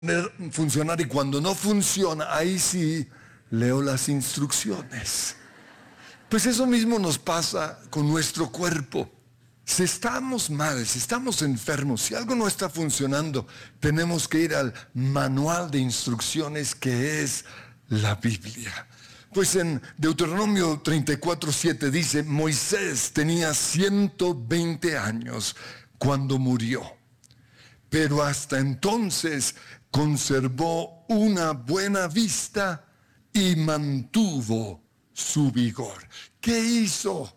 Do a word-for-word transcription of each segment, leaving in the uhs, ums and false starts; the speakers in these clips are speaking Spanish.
funcionar, y cuando no funciona, ahí sí leo las instrucciones. Pues eso mismo nos pasa con nuestro cuerpo. Si estamos mal, si estamos enfermos, si algo no está funcionando, tenemos que ir al manual de instrucciones que es la Biblia. Pues en Deuteronomio treinta y cuatro, siete dice: Moisés tenía ciento veinte años cuando murió, pero hasta entonces conservó una buena vista y mantuvo su vigor. ¿Qué hizo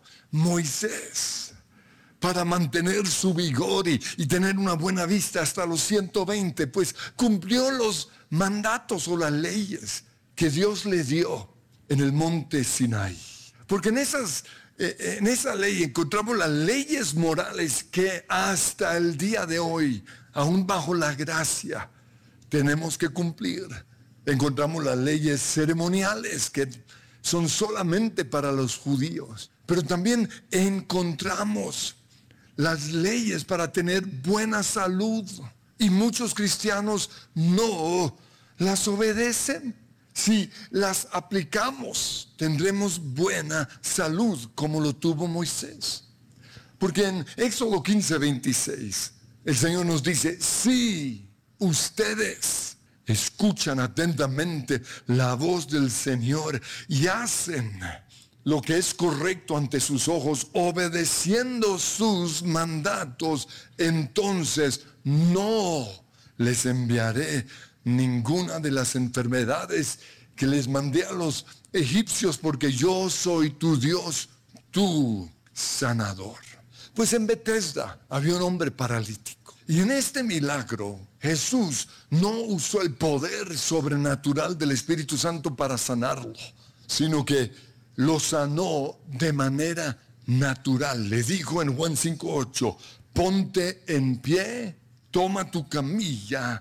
Moisés para mantener su vigor y, y tener una buena vista hasta los ciento veinte? Pues cumplió los mandatos o las leyes que Dios le dio en el monte Sinaí. Porque en, esas, eh, en esa ley encontramos las leyes morales que hasta el día de hoy, aún bajo la gracia, tenemos que cumplir. Encontramos las leyes ceremoniales que son solamente para los judíos, pero también encontramos las leyes para tener buena salud, y muchos cristianos no las obedecen. Si las aplicamos, tendremos buena salud como lo tuvo Moisés. Porque en Éxodo quince, veintiséis, el Señor nos dice: si ustedes escuchan atentamente la voz del Señor y hacen lo que es correcto ante sus ojos, obedeciendo sus mandatos, entonces no les enviaré ninguna de las enfermedades que les mandé a los egipcios, porque yo soy tu Dios, tu sanador. Pues en Betesda había un hombre paralítico, y en este milagro Jesús no usó el poder sobrenatural del Espíritu Santo para sanarlo, sino que lo sanó de manera natural. Le dijo en Juan cinco, ocho: ponte en pie, toma tu camilla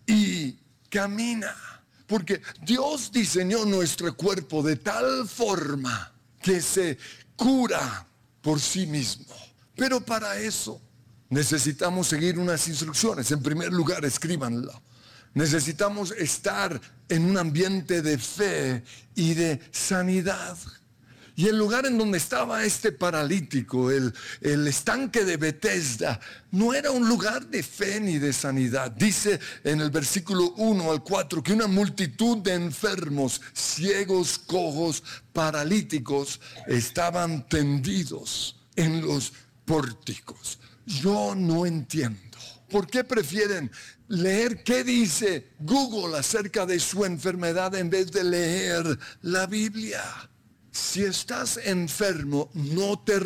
y camina. Porque Dios diseñó nuestro cuerpo de tal forma que se cura por sí mismo. Pero para eso necesitamos seguir unas instrucciones. En primer lugar, escríbanlo. Necesitamos estar en un ambiente de fe y de sanidad. Y el lugar en donde estaba este paralítico, el, el estanque de Betesda, no era un lugar de fe ni de sanidad. Dice en el versículo uno al cuatro que una multitud de enfermos, ciegos, cojos, paralíticos, estaban tendidos en los pórticos. Yo no entiendo. ¿Por qué prefieren leer qué dice Google acerca de su enfermedad en vez de leer la Biblia? Si estás enfermo, no te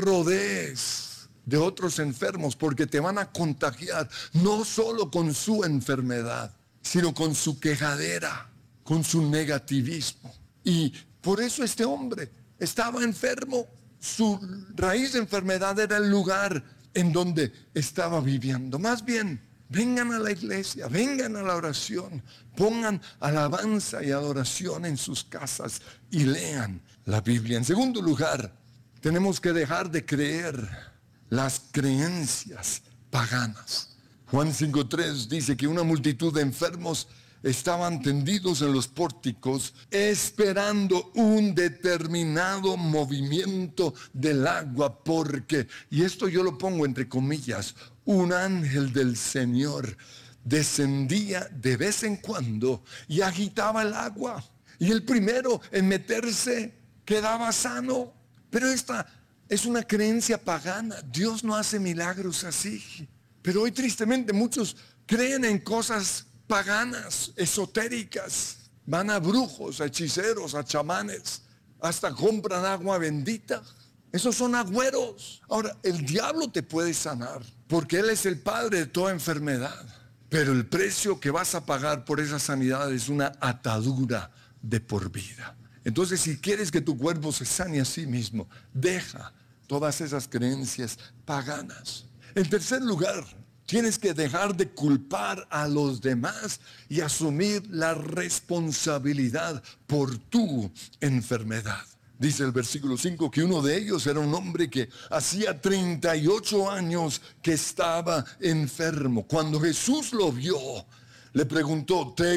rodees de otros enfermos, porque te van a contagiar, no solo con su enfermedad, sino con su quejadera, con su negativismo. Y por eso este hombre estaba enfermo. Su raíz de enfermedad era el lugar en donde estaba viviendo. Más bien, vengan a la iglesia, vengan a la oración, pongan alabanza y adoración en sus casas y lean la Biblia. En segundo lugar, tenemos que dejar de creer las creencias paganas. Juan cinco tres dice que una multitud de enfermos estaban tendidos en los pórticos esperando un determinado movimiento del agua, porque, y esto yo lo pongo entre comillas, un ángel del Señor descendía de vez en cuando y agitaba el agua, y el primero en meterse quedaba sano. Pero esta es una creencia pagana. Dios no hace milagros así. Pero hoy tristemente muchos creen en cosas paganas, esotéricas. Van a brujos, a hechiceros, a chamanes, hasta compran agua bendita. Esos son agüeros. Ahora, el diablo te puede sanar, porque él es el padre de toda enfermedad. Pero el precio que vas a pagar por esa sanidad es una atadura de por vida. Entonces, si quieres que tu cuerpo se sane a sí mismo, deja todas esas creencias paganas. En tercer lugar, tienes que dejar de culpar a los demás y asumir la responsabilidad por tu enfermedad. Dice el versículo cinco que uno de ellos era un hombre que hacía treinta y ocho años que estaba enfermo. Cuando Jesús lo vio, Le preguntó, ¿te